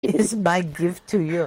is my gift to you.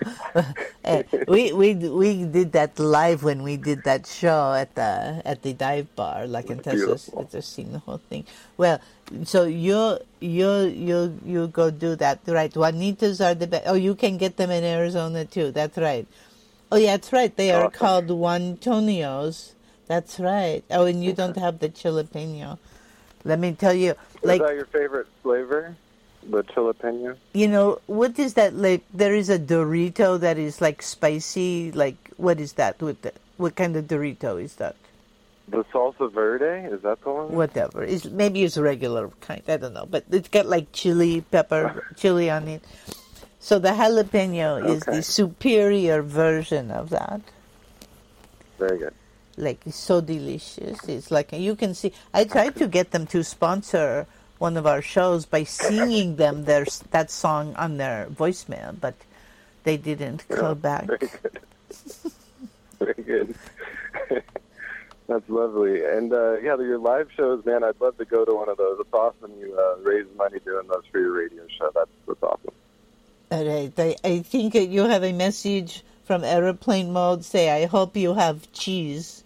We did that live when we did that show at the dive bar, like in Texas. Beautiful. Just seen the whole thing. Well, so you go do that, right? Juanitas are the best. Oh, you can get them in Arizona too. That's right. Oh, yeah, that's right. They are Awesome. called Juantonios. That's right. Oh, and you don't have the jalapeno. Let me tell you, Is like, that your favorite flavor? The jalapeno? what is that? Like, there is a Dorito that is like spicy. Like, what is that? What kind of Dorito is that? The salsa verde? Is that the one? Whatever. Maybe it's a regular kind. I don't know, but it's got like chili on it. So the jalapeno is the Okay. superior version of that. Very good. Like, it's so delicious. It's like you can see. I tried to get them to sponsor one of our shows by singing them that song on their voicemail, but they didn't call back. Very good. Very good. That's lovely. And yeah, your live shows, man, I'd love to go to one of those. It's awesome you raise money doing those for your radio show. That's awesome. All right. I think you have a message from Airplane Mode. Say, I hope you have cheese.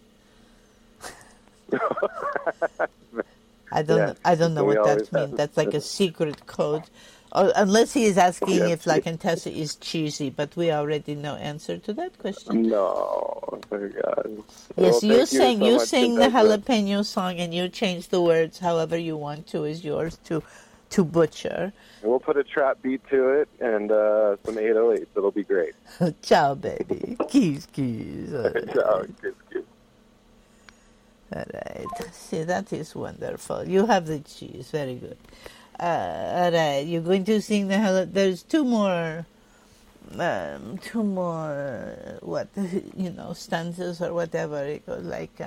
I don't know we what always that means. have. That's like a secret code. Unless he is asking if La Contessa is cheesy, but we already know answer to that question. No, oh my God. Yes, Well, thank you so much, sing the Contessa. jalapeno song and you change the words however you want to is yours to butcher. And we'll put a trap beat to it and some 808s. It'll be great. Ciao, baby. Kiss, kiss. Ciao. Kiss, kiss. All right. See, that is wonderful. You have the cheese. Very good. All right. You're going to sing the hell. There's two more, what, stanzas or whatever. It goes like,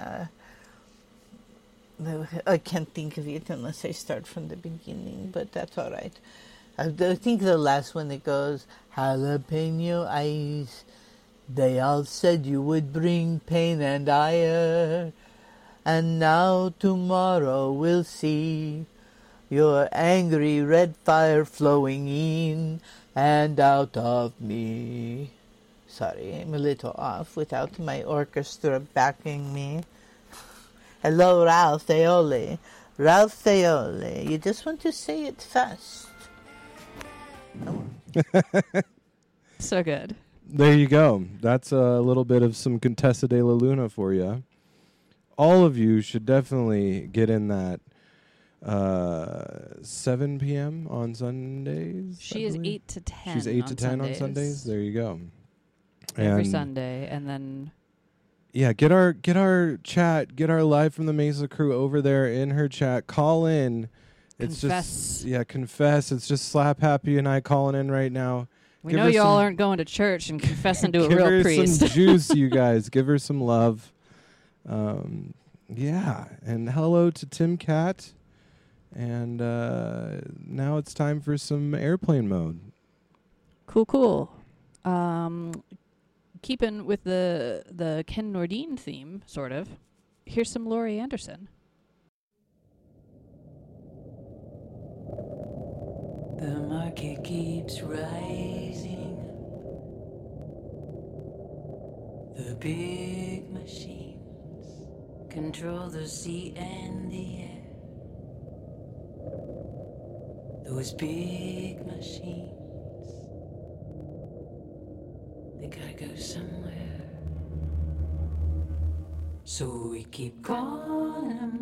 I can't think of it unless I start from the beginning, but that's all right. I think the last one, it goes, jalapeno eyes. They all said you would bring pain and ire. And now tomorrow we'll see your angry red fire flowing in and out of me. Sorry, I'm a little off without my orchestra backing me. Hello, Ralph Theoli. Ralph Theoli. You just want to say it fast. So good. There you go. That's a little bit of some Contessa de la Luna for you. All of you should definitely get in that 7 p.m. on Sundays. She is 8 to 10. She's 8 to 10 on Sundays. There you go. Every And Sunday, and then yeah, get our chat, get our live from the Mesa crew over there in her chat. Call in. It's confess. just confess. It's just Slap Happy and I calling in right now. We Give know her y'all some- aren't going to church and confessing to a Give real her priest. some juice, you guys. Give her some love. Yeah, and hello to Tim Cat. And now it's time for some airplane mode. Cool. Keeping with the Ken Nordine theme, sort of. Here's some Laurie Anderson. The market keeps rising. The big machines control the sea and the air. Those big machines, they gotta go somewhere. So we keep calling them